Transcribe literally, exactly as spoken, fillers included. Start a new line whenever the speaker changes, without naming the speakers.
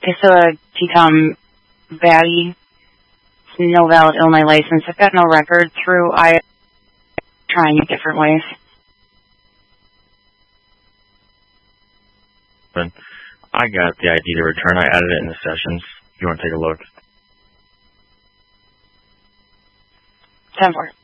It's a T-Com baddie. No valid Illinois license. I've got no record through I trying in different ways.
I got the I D to return. I added it in the sessions. If you want to take a look.
ten four.